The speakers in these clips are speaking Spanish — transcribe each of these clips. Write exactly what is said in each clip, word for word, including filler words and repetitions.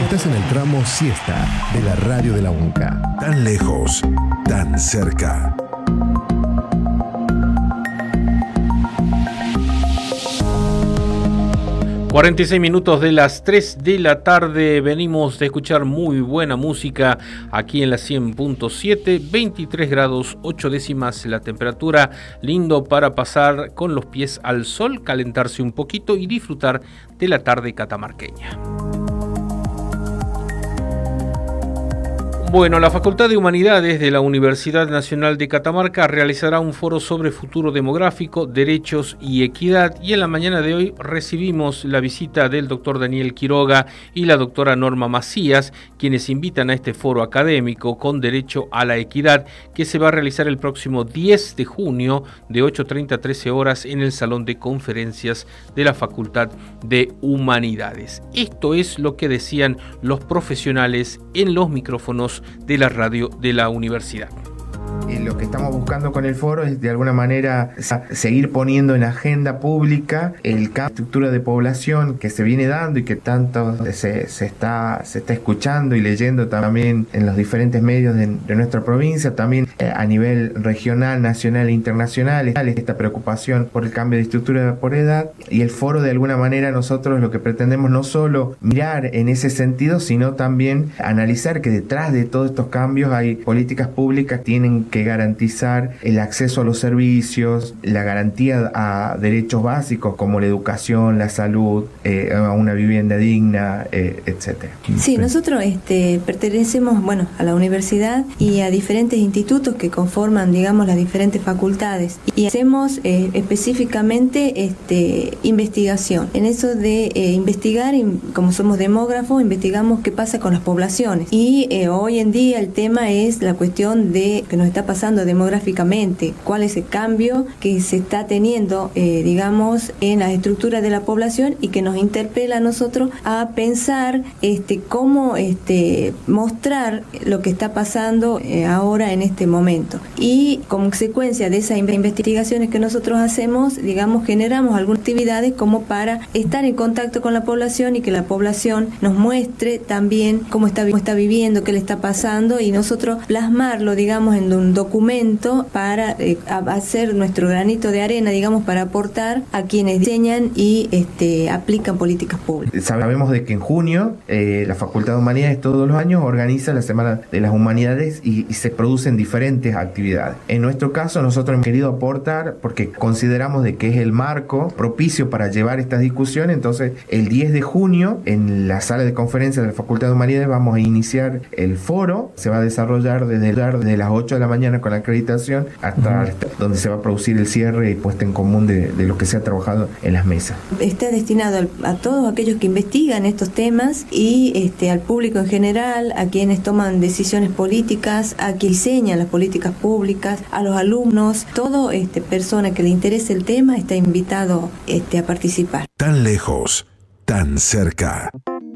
Estás en el tramo siesta de la radio de la UNCA. Tan lejos, tan cerca. cuarenta y seis minutos de las tres de la tarde, venimos de escuchar muy buena música aquí en la cien punto siete, veintitrés grados ocho décimas la temperatura, lindo para pasar con los pies al sol, calentarse un poquito y disfrutar de la tarde catamarqueña. Bueno, la Facultad de Humanidades de la Universidad Nacional de Catamarca realizará un foro sobre futuro demográfico, derechos y equidad, y en la mañana de hoy recibimos la visita del doctor Daniel Quiroga y la doctora Norma Macías, quienes invitan a este foro académico con derecho a la equidad que se va a realizar el próximo diez de junio de ocho treinta a trece horas en el Salón de Conferencias de la Facultad de Humanidades. Esto es lo que decían los profesionales en los micrófonos de la radio de la universidad. Lo que estamos buscando con el foro es de alguna manera seguir poniendo en agenda pública el cambio de estructura de población que se viene dando y que tanto se, se, está, se está escuchando y leyendo también en los diferentes medios de, de nuestra provincia, también eh, a nivel regional, nacional e internacional, esta preocupación por el cambio de estructura por edad, y el foro de alguna manera nosotros lo que pretendemos no solo mirar en ese sentido, sino también analizar que detrás de todos estos cambios hay políticas públicas que tienen que garantizar el acceso a los servicios, la garantía a derechos básicos como la educación, la salud, eh, a una vivienda digna, eh, etcétera. Sí, nosotros este, pertenecemos, bueno, a la universidad y a diferentes institutos que conforman, digamos, las diferentes facultades, y hacemos eh, específicamente este, investigación. En eso de eh, investigar, como somos demógrafos, investigamos qué pasa con las poblaciones, y eh, hoy en día el tema es la cuestión de que nos está pasando demográficamente, cuál es el cambio que se está teniendo, eh, digamos, en la estructura de la población, y que nos interpela a nosotros a pensar este, cómo este, mostrar lo que está pasando eh, ahora en este momento. Y como consecuencia de esas investigaciones que nosotros hacemos, digamos, generamos algunas actividades como para estar en contacto con la población y que la población nos muestre también cómo está, cómo está viviendo, qué le está pasando, y nosotros plasmarlo, digamos, en un documento para eh, hacer nuestro granito de arena, digamos, para aportar a quienes diseñan y este, aplican políticas públicas. Sabemos de que en junio eh, la Facultad de Humanidades todos los años organiza la Semana de las Humanidades y, y se producen diferentes actividades. En nuestro caso nosotros hemos querido aportar porque consideramos de que es el marco propicio para llevar estas discusiones. Entonces el diez de junio en la sala de conferencias de la Facultad de Humanidades vamos a iniciar el foro. Se va a desarrollar desde, desde las ocho de la mañana con la acreditación hasta uh-huh. donde se va a producir el cierre y puesta en común de, de lo que se ha trabajado en las mesas. Está destinado a todos aquellos que investigan estos temas y este, al público en general, a quienes toman decisiones políticas, a quienes diseñan las políticas públicas, a los alumnos, todo este, persona que le interese el tema está invitado este, a participar. Tan lejos, tan cerca.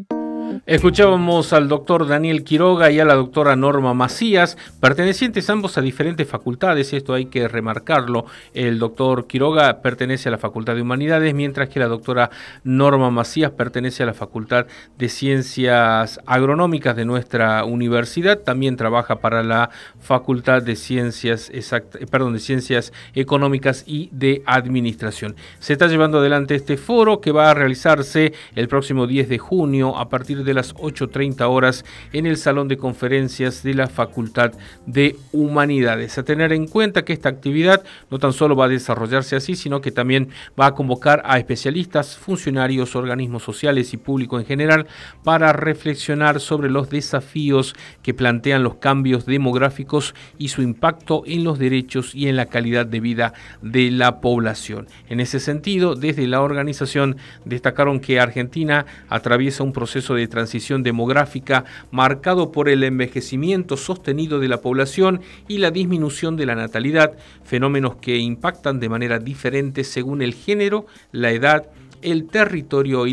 Escuchábamos al doctor Daniel Quiroga y a la doctora Norma Macías, pertenecientes ambos a diferentes facultades, esto hay que remarcarlo. El doctor Quiroga pertenece a la Facultad de Humanidades, mientras que la doctora Norma Macías pertenece a la Facultad de Ciencias Agronómicas de nuestra universidad. También trabaja para la Facultad de Ciencias, exact, perdón, de Ciencias Económicas y de Administración. Se está llevando adelante este foro que va a realizarse el próximo diez de junio a partir de las ocho treinta horas en el Salón de Conferencias de la Facultad de Humanidades. A tener en cuenta que esta actividad no tan solo va a desarrollarse así, sino que también va a convocar a especialistas, funcionarios, organismos sociales y público en general para reflexionar sobre los desafíos que plantean los cambios demográficos y su impacto en los derechos y en la calidad de vida de la población. En ese sentido, desde la organización destacaron que Argentina atraviesa un proceso de transición demográfica marcado por el envejecimiento sostenido de la población y la disminución de la natalidad, fenómenos que impactan de manera diferente según el género, la edad, el territorio y